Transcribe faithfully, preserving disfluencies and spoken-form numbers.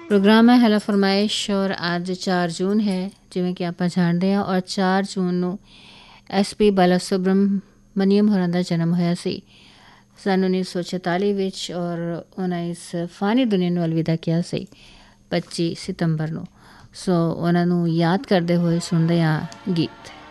Programme ਹੈ hello ਫਰਮਾਇਸ਼ ਔਰ ਅੱਜ ਚਾਰ ਜੂਨ ਹੈ ਜਿਵੇਂ ਕਿ ਆਪਾਂ ਜਾਣਦੇ ਹਾਂ ਔਰ ਚਾਰ ਜੂਨ ਨੂੰ ਐਸ ਪੀ ਬਾਲਾ ਸੁਬਰਮਨੀਅਮ ਹੋਰਾਂ ਦਾ ਜਨਮ ਹੋਇਆ ਸੀ ਸਨ ਉੱਨੀ ਸੌ ਚੁਤਾਲੀ ਵਿੱਚ ਔਰ ਉਹਨਾਂ ਇਸ ਫਾਨੀ ਦੁਨੀਆ ਨੂੰ ਅਲਵਿਦਾ ਕਿਹਾ ਸੀ ਪੱਚੀ ਸਤੰਬਰ ਨੂੰ। ਸੋ ਉਹਨਾਂ ਨੂੰ ਯਾਦ ਕਰਦੇ ਹੋਏ ਸੁਣਦੇ ਹਾਂ ਗੀਤ।